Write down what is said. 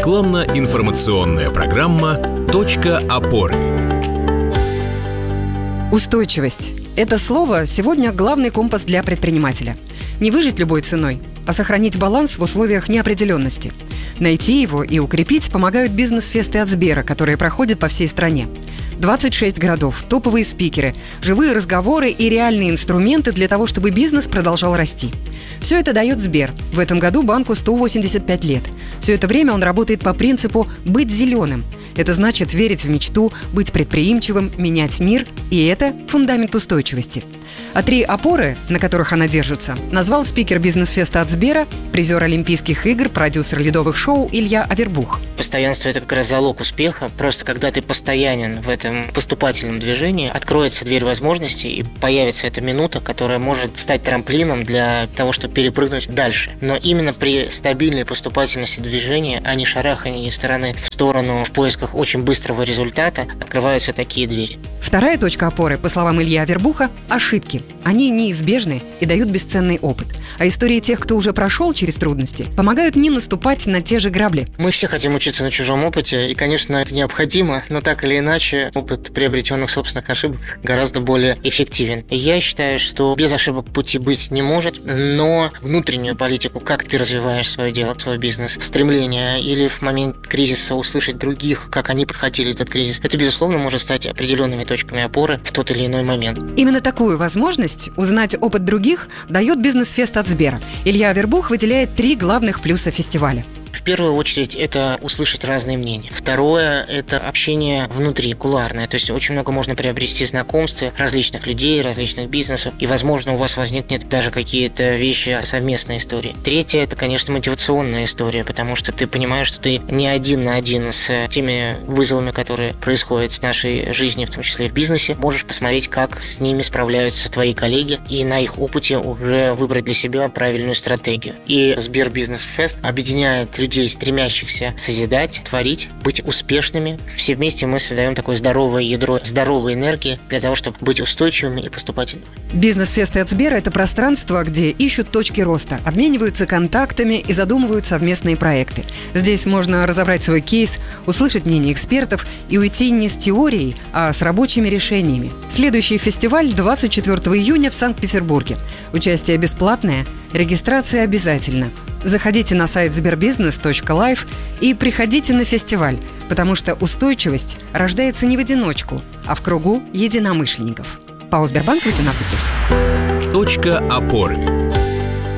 Рекламно-информационная программа «Точка опоры». Устойчивость – это слово сегодня главный компас для предпринимателя. Не выжить любой ценой, а сохранить баланс в условиях неопределенности. Найти его и укрепить помогают бизнес-фесты от Сбера, которые проходят по всей стране. 26 городов, топовые спикеры, живые разговоры и реальные инструменты для того, чтобы бизнес продолжал расти. Все это дает Сбер. В этом году банку 185 лет. Все это время он работает по принципу «быть зеленым». Это значит верить в мечту, быть предприимчивым, менять мир, и это фундамент устойчивости. А 3 опоры, на которых она держится, назвал спикер бизнес-феста от Сбера, призер Олимпийских игр, продюсер ледовых шоу Илья Авербух. Постоянство – это как раз залог успеха. Просто когда ты постоянен в этом поступательном движении, откроется дверь возможностей и появится эта минута, которая может стать трамплином для того, чтобы перепрыгнуть дальше. Но именно при стабильной поступательности движения, а не шарахании из стороны в сторону в поисках очень быстрого результата, открываются такие двери. Вторая точка опоры, по словам Ильи Авербуха, – ошибки. Они неизбежны и дают бесценный опыт. А истории тех, кто уже прошел через трудности, помогают не наступать на те же грабли. Мы все хотим учиться на чужом опыте, и, конечно, это необходимо, но так или иначе опыт приобретенных собственных ошибок гораздо более эффективен. И я считаю, что без ошибок пути быть не может, но внутреннюю политику, как ты развиваешь свое дело, свой бизнес, стремление или в момент кризиса услышать других, как они проходили этот кризис, это, безусловно, может стать определенными точками опоры в тот или иной момент. Именно такую возможность узнать опыт других дает бизнес-фест от Сбера. Илья Авербух выделяет 3 главных плюса фестиваля. В первую очередь, это услышать разные мнения. Второе – это общение внутри, кулуарное. То есть очень много можно приобрести знакомств различных людей, различных бизнесов. И, возможно, у вас возникнет даже какие-то вещи, совместные истории. Третье – это, конечно, мотивационная история, потому что ты понимаешь, что ты не один на один с теми вызовами, которые происходят в нашей жизни, в том числе и в бизнесе. Можешь посмотреть, как с ними справляются твои коллеги, и на их опыте уже выбрать для себя правильную стратегию. И Сбер Бизнес Фест объединяет людей, стремящихся созидать, творить, быть успешными. Все вместе мы создаем такое здоровое ядро, здоровой энергии для того, чтобы быть устойчивыми и поступательными. Бизнес-фесты от Сбера – это пространство, где ищут точки роста, обмениваются контактами и задумывают совместные проекты. Здесь можно разобрать свой кейс, услышать мнение экспертов и уйти не с теорией, а с рабочими решениями. Следующий фестиваль 24 июня в Санкт-Петербурге. Участие бесплатное, регистрация обязательна. Заходите на сайт sberbusiness.live и приходите на фестиваль, потому что устойчивость рождается не в одиночку, а в кругу единомышленников. ПАО «Сбербанк» 18+. Точка опоры.